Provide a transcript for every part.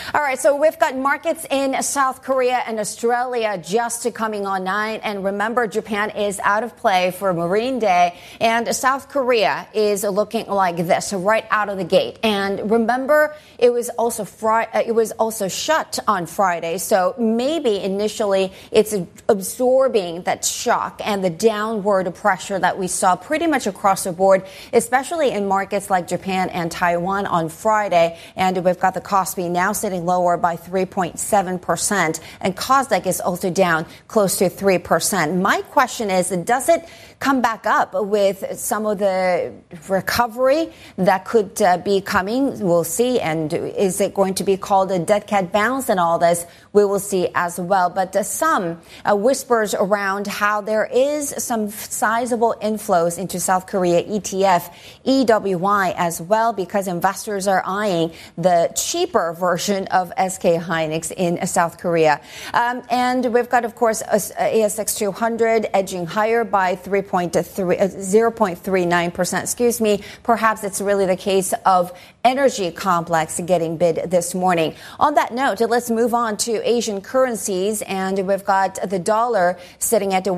All right, so we've got markets in South Korea and Australia just coming online. And remember, Japan is out of play for Marine Day. And South Korea is looking like this right out of the gate. And remember, it was also shut on Friday. So maybe initially it's absorbing that shock and the downward pressure that we saw pretty much across the board, especially in markets like Japan and Taiwan on Friday. And we've got the Kospi now sitting lower by 3.7%. And Kosdaq is also down close to 3%. My question is, does it come back up with some of the recovery that could be coming? We'll see. And is it going to be called a dead cat bounce and all this? We will see as well. But some whispers around how there is some sizable inflows into South Korea ETF, EWY as well, because investors are eyeing the cheaper version of SK Hynix in South Korea. And we've got, of course, ASX 200 edging higher by 0.39%. Perhaps it's really the case of energy complex getting bid this morning. On that note, let's move on to Asian currencies. And we've got the dollar sitting at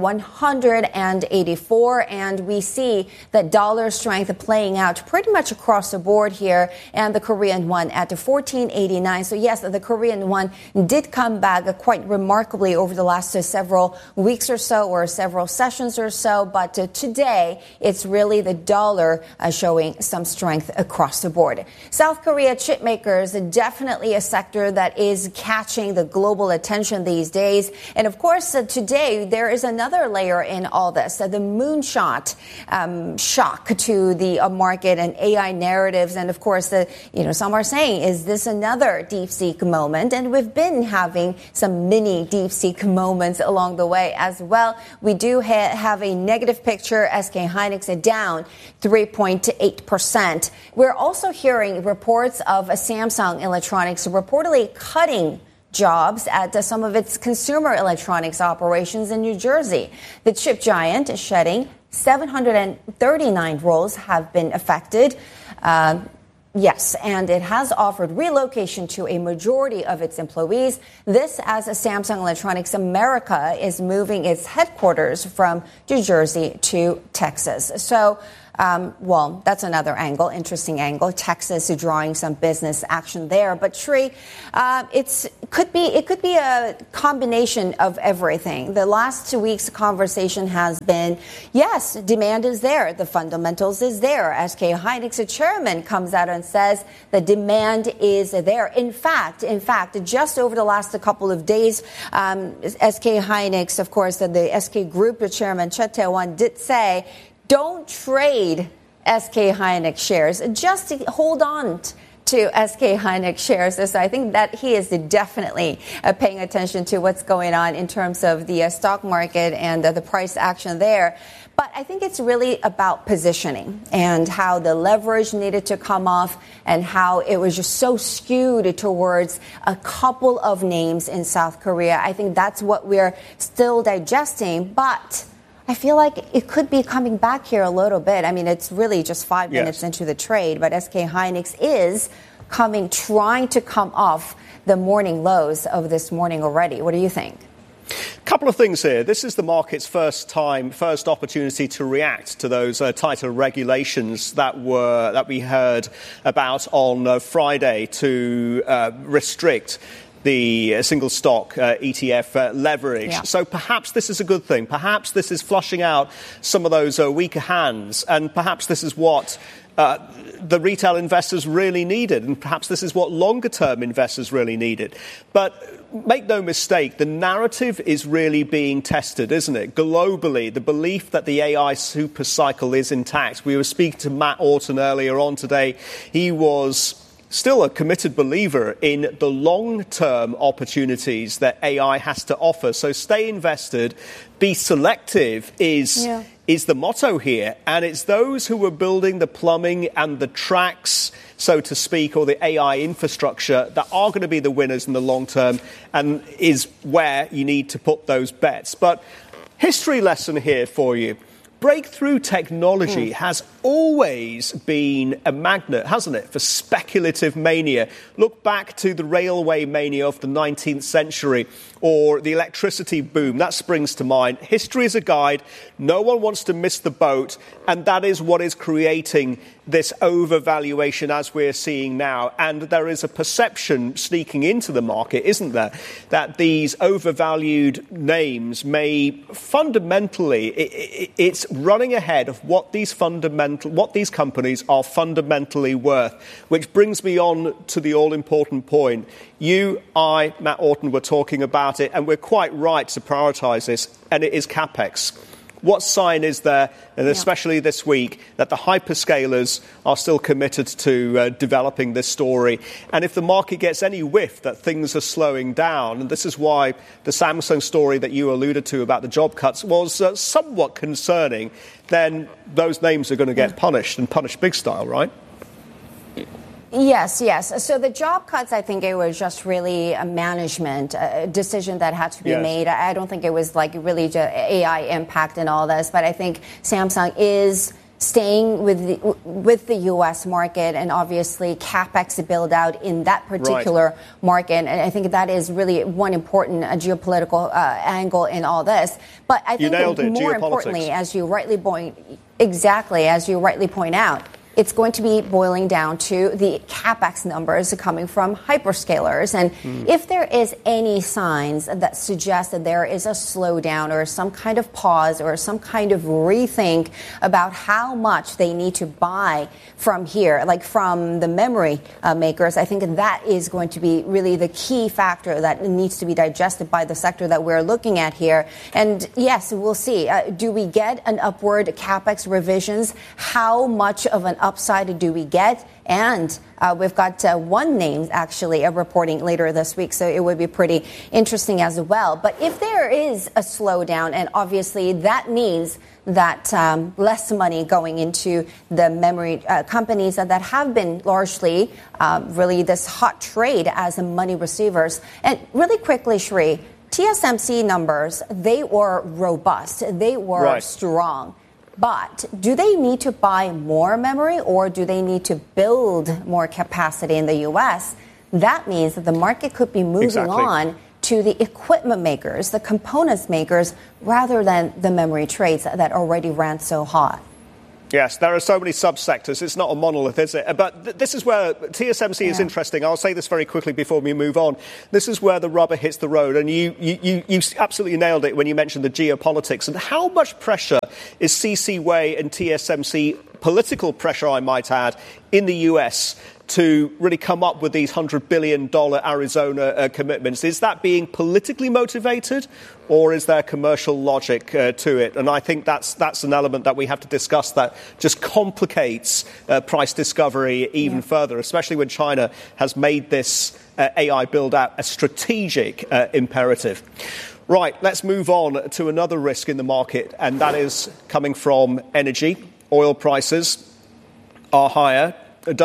184. And we see that dollar strength playing out pretty much across the board here. And the Korean won at 14.89. So yes, the Korean won did come back quite remarkably over the last several weeks or so, or several sessions or so. But today, it's really the dollar showing some strength across the board. South Korea chip makers, definitely a sector that is catching the global attention these days. And of course, today, there is another layer in all this, the moonshot shock to the market and AI narratives. And of course, some are saying, is this another DeepSeek moment? And we've been having some mini DeepSeek moments along the way as well. We do have a negative picture. SK Hynix down 3.8%. We're also hearing reports of Samsung Electronics reportedly cutting jobs at some of its consumer electronics operations in New Jersey. The chip giant is shedding 739 roles have been affected. Yes, and it has offered relocation to a majority of its employees. This as Samsung Electronics America is moving its headquarters from New Jersey to Texas. So, that's another angle, interesting angle. Texas is drawing some business action there. But Sri, it could be a combination of everything. The last 2 weeks' conversation has been, yes, demand is there. The fundamentals is there. SK Hynix, the chairman, comes out and says the demand is there. In fact, just over the last couple of days, SK Hynix, of course, the SK Group chairman, Choi Tae-won, did say, don't trade SK Hynix shares. Just hold on to SK Hynix shares. So I think that he is definitely paying attention to what's going on in terms of the stock market and the price action there. But I think it's really about positioning and how the leverage needed to come off and how it was just so skewed towards a couple of names in South Korea. I think that's what we're still digesting. But I feel like it could be coming back here a little bit. I mean, it's really just 5 minutes into the trade, but SK Hynix is trying to come off the morning lows of this morning already. What do you think? Couple of things here. This is the market's first opportunity to react to those tighter regulations that we heard about on Friday to restrict the single stock ETF leverage. Yeah. So perhaps this is a good thing. Perhaps this is flushing out some of those weaker hands. And perhaps this is what the retail investors really needed. And perhaps this is what longer term investors really needed. But make no mistake, the narrative is really being tested, isn't it? Globally, the belief that the AI super cycle is intact. We were speaking to Matt Orton earlier on today. He was still a committed believer in the long-term opportunities that AI has to offer. So stay invested, be selective is the motto here. And it's those who are building the plumbing and the tracks, so to speak, or the AI infrastructure that are going to be the winners in the long term and is where you need to put those bets. But history lesson here for you. Breakthrough technology has always been a magnet, hasn't it, for speculative mania. Look back to the railway mania of the 19th century or the electricity boom. That springs to mind. History is a guide. No one wants to miss the boat, and that is what is creating this overvaluation as we're seeing now. And there is a perception sneaking into the market, isn't there, that these overvalued names may fundamentally, it's running ahead of what these companies are fundamentally worth, which brings me on to the all-important point. You, Matt Orton, were talking about it, and we're quite right to prioritise this, and it is CapEx. What sign is there, and especially this week, that the hyperscalers are still committed to developing this story? And if the market gets any whiff that things are slowing down, and this is why the Samsung story that you alluded to about the job cuts was somewhat concerning, then those names are going to get punished, and punished big style, right? Yes. So the job cuts, I think it was just really a management decision that had to be made. I don't think it was like really just AI impact and all this, but I think Samsung is staying with the U.S. market and obviously CapEx build out in that particular market. And I think that is really one important geopolitical angle in all this. But I think more importantly, as you rightly point out, it's going to be boiling down to the CapEx numbers coming from hyperscalers. And if there is any signs that suggest that there is a slowdown or some kind of pause or some kind of rethink about how much they need to buy from here, like from the memory makers, I think that is going to be really the key factor that needs to be digested by the sector that we're looking at here. And yes, we'll see. Do we get an upward CapEx revisions? How much of an upside do we get? And we've got one name actually reporting later this week, so it would be pretty interesting as well. But if there is a slowdown, and obviously that means that less money going into the memory companies that have been largely really this hot trade as money receivers. And really quickly, Sri, TSMC numbers, they were robust. They were strong. But do they need to buy more memory or do they need to build more capacity in the U.S.? That means that the market could be moving on to the equipment makers, the components makers, rather than the memory trades that already ran so hot. Yes, there are so many subsectors. It's not a monolith, is it? But this is where TSMC is interesting. I'll say this very quickly before we move on. This is where the rubber hits the road. And you absolutely nailed it when you mentioned the geopolitics. And how much pressure is C.C. Wei and TSMC, political pressure, I might add, in the U.S., to really come up with these $100 billion Arizona commitments? Is that being politically motivated, or is there commercial logic to it? And I think that's an element that we have to discuss that just complicates price discovery even further, especially when China has made this AI build-out a strategic imperative. Right, let's move on to another risk in the market, and that is coming from energy. Oil prices are higher.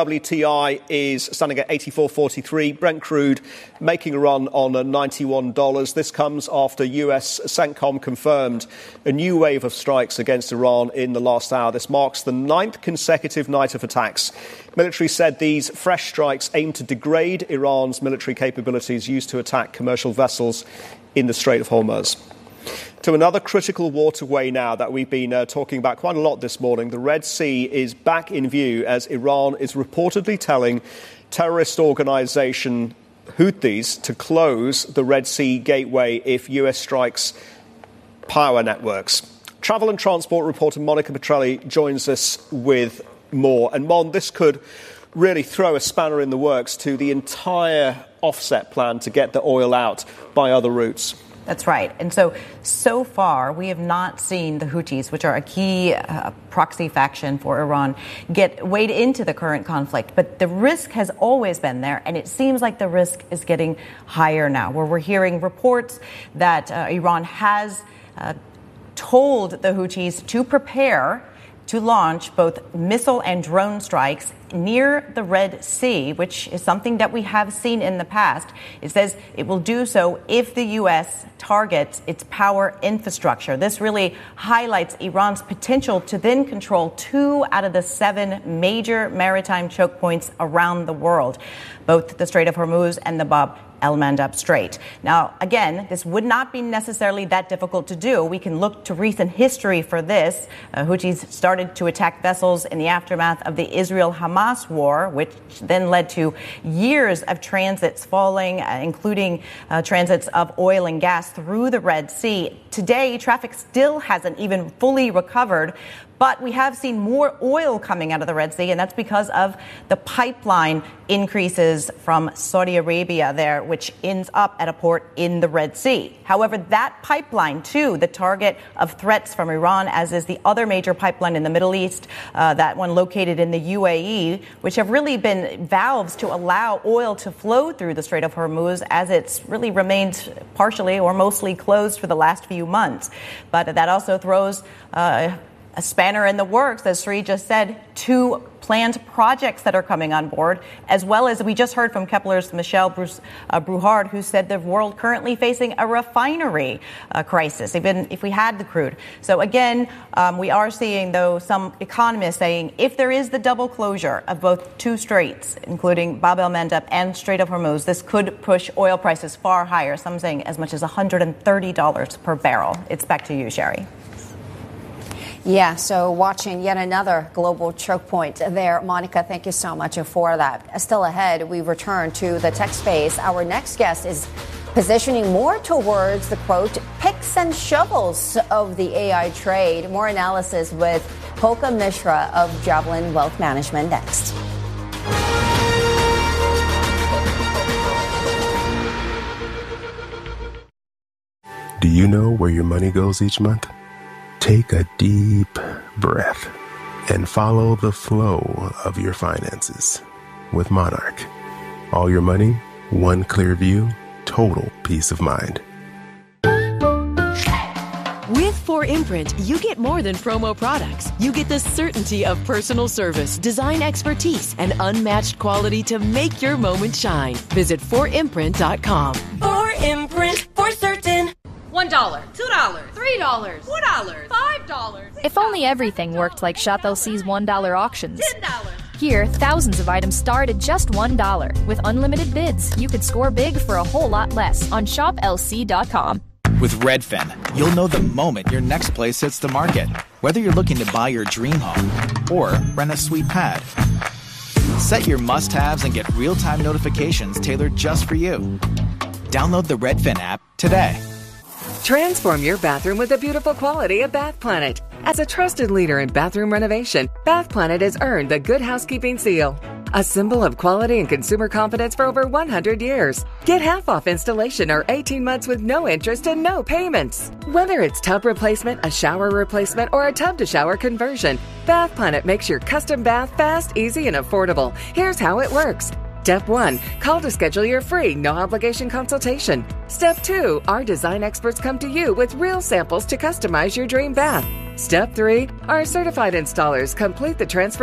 WTI is standing at $84.43. Brent crude making a run on $91. This comes after US CENTCOM confirmed a new wave of strikes against Iran in the last hour. This marks the 9th consecutive night of attacks. Military said these fresh strikes aim to degrade Iran's military capabilities used to attack commercial vessels in the Strait of Hormuz. To another critical waterway now that we've been talking about quite a lot this morning. The Red Sea is back in view as Iran is reportedly telling terrorist organization Houthis to close the Red Sea gateway if US strikes power networks. Travel and transport reporter Monica Petrelli joins us with more. And Mon, this could really throw a spanner in the works to the entire offset plan to get the oil out by other routes. That's right. And so far, we have not seen the Houthis, which are a key proxy faction for Iran, get weighed into the current conflict. But the risk has always been there, and it seems like the risk is getting higher now, where we're hearing reports that Iran has told the Houthis to prepare to launch both missile and drone strikes near the Red Sea, which is something that we have seen in the past. It says it will do so if the U.S. targets its power infrastructure. This really highlights Iran's potential to then control 2 out of the 7 major maritime choke points around the world, both the Strait of Hormuz and the Bab el-Mandab Strait. Now, again, this would not be necessarily that difficult to do. We can look to recent history for this. Houthis started to attack vessels in the aftermath of the Israel-Hamas war, which then led to years of transits falling, including transits of oil and gas through the Red Sea. Today, traffic still hasn't even fully recovered, but we have seen more oil coming out of the Red Sea, and that's because of the pipeline increases from Saudi Arabia there, which ends up at a port in the Red Sea. However, that pipeline, too, the target of threats from Iran, as is the other major pipeline in the Middle East, that one located in the UAE, which have really been valves to allow oil to flow through the Strait of Hormuz, as it's really remained partially or mostly closed for the last few months. But that also throws a spanner in the works, as Sri just said, 2 planned projects that are coming on board, as well as we just heard from Kepler's Michelle Bruhard, who said the world currently facing a refinery crisis, even if we had the crude. So again, we are seeing, though, some economists saying if there is the double closure of both 2 straits, including Bab el-Mandab and Strait of Hormuz, this could push oil prices far higher, some saying as much as $130 per barrel. It's back to you, Sherry. Yeah, so watching yet another global choke point there. Monica, thank you so much for that. Still ahead, we return to the tech space. Our next guest is positioning more towards the, quote, picks and shovels of the AI trade. More analysis with Hoka Mishra of Javelin Wealth Management next. Do you know where your money goes each month? Take a deep breath and follow the flow of your finances with Monarch. All your money, one clear view, total peace of mind. With 4imprint, you get more than promo products. You get the certainty of personal service, design expertise, and unmatched quality to make your moment shine. Visit 4imprint.com. 4imprint, for certain. $1, $2, $3, $4, $5. If only everything worked like Shop LC's $1 auctions. $10. Here, thousands of items start at just $1. With unlimited bids, you could score big for a whole lot less on shoplc.com. With Redfin, you'll know the moment your next place hits the market, whether you're looking to buy your dream home or rent a sweet pad. Set your must-haves and get real-time notifications tailored just for you. Download the Redfin app today. Transform your bathroom with the beautiful quality of Bath Planet. As a trusted leader in bathroom renovation, Bath Planet has earned the Good Housekeeping seal, a symbol of quality and consumer confidence for over 100 years. Get half off installation or 18 months with no interest and no payments. Whether it's tub replacement, a shower replacement, or a tub-to-shower conversion, Bath Planet makes your custom bath fast, easy, and affordable. Here's how it works. Step 1, call to schedule your free, no-obligation consultation. Step 2, our design experts come to you with real samples to customize your dream bath. Step 3, our certified installers complete the transfer